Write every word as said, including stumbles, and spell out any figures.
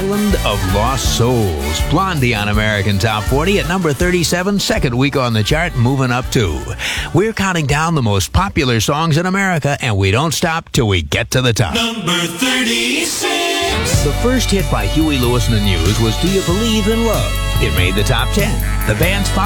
Island of Lost Souls. Blondie on American Top forty at number thirty-seven, second week on the chart, moving up two. We're counting down the most popular songs in America, and we don't stop till we get to the top. Number thirty-six. The first hit by Huey Lewis and the News was Do You Believe in Love? It made the top ten. The band's